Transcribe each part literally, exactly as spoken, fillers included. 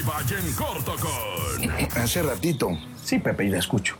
vaya en corto con... Hace ratito. Sí, Pepe, y la escucho.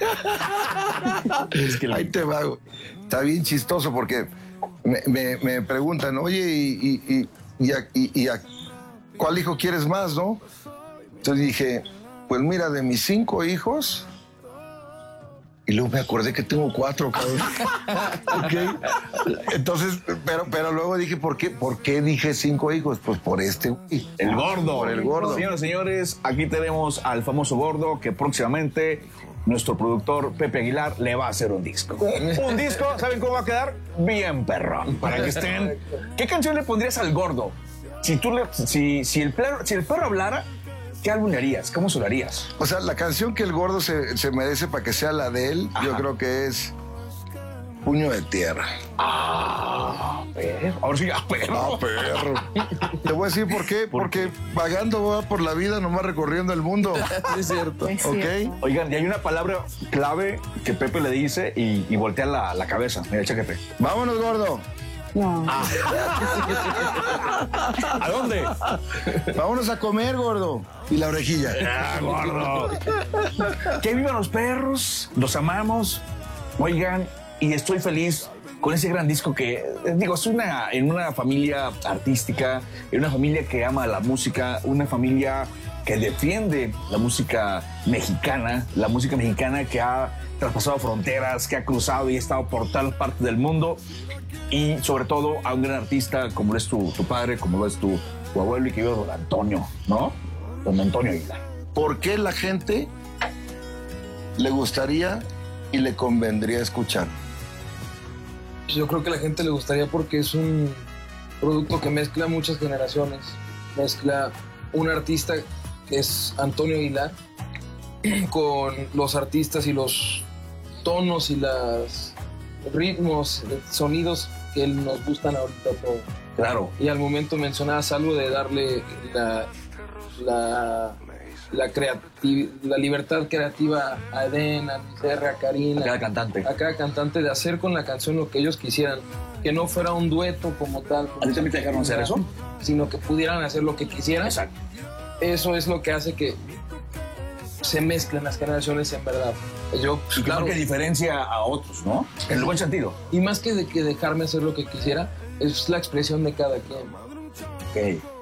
Es que ahí te va. Está bien chistoso porque me, me, me preguntan, oye, ¿y, y, y, a, y, y a cuál hijo quieres más, no? Entonces dije, pues mira, de mis cinco hijos... Y luego me acordé que tengo cuatro, cabrón. Okay. Entonces, pero, pero luego dije, ¿por qué, ¿por qué dije cinco hijos? Pues por este güey. El gordo. Por el gordo. Señoras y señores, aquí tenemos al famoso gordo que próximamente nuestro productor Pepe Aguilar le va a hacer un disco. Un disco, ¿saben cómo va a quedar? Bien perrón. Para que estén... ¿Qué canción le pondrías al gordo? Si tú le... Si, si, el, perro, si el perro hablara... ¿Qué álbum le harías? ¿Cómo se lo harías? O sea, la canción que el gordo se, se merece para que sea la de él, ajá, yo creo que es Puño de Tierra. Ah, perro. Ahora sí, ah, perro. Ah, perro. Te voy a decir por qué. ¿Por Porque qué? Vagando va por la vida, nomás recorriendo el mundo. Es cierto. Es ¿ok? Cierto. Oigan, y hay una palabra clave que Pepe le dice y, y voltea la, la cabeza. Mira, chéquete. Vámonos, gordo. No. Ah. ¿A dónde? Vámonos a comer, gordo. Y la orejilla. Ah, gordo. Que vivan los perros, los amamos. Oigan, y estoy feliz con ese gran disco que, digo, es una, en una familia artística, en una familia que ama la música, una familia que defiende la música mexicana, la música mexicana que ha traspasado fronteras, que ha cruzado y ha estado por tal parte del mundo. Y sobre todo a un gran artista como lo es tu, tu padre, como lo es tu, tu abuelo y que vive don Antonio, ¿no? Don Antonio Aguilar. ¿Por qué la gente le gustaría y le convendría escuchar? Yo creo que a la gente le gustaría porque es un producto que mezcla muchas generaciones. Mezcla un artista que es Antonio Aguilar con los artistas y los tonos y los ritmos, sonidos que nos gustan ahorita todo. Claro. Y al momento mencionabas algo de darle la, la, la, creativ- la libertad creativa a Eden, a Luis R, a Karina. A cada cantante. A cada cantante de hacer con la canción lo que ellos quisieran. Que no fuera un dueto como tal. ¿A ti también te dejaron hacer eso? Sino que pudieran hacer lo que quisieran. Exacto. Eso es lo que hace que se mezclen las generaciones en verdad. Yo, y claro, que diferencia a otros, ¿no? En el buen sentido. Y más que de que dejarme hacer lo que quisiera, es la expresión de cada quien. Ok.